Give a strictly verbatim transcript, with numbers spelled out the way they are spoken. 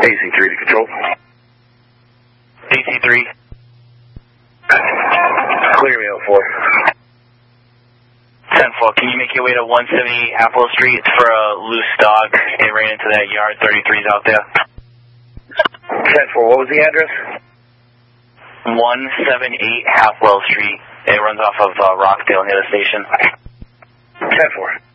A C three to control. A C three. Clear me out four. ten four, can you make your way to one seventy-eight Apple Street for a loose dog? It ran into that yard, thirty-three's out there. ten four, what was the address? one seventy-eight Halfwell Street. It runs off of uh, Rockdale near the station. ten four.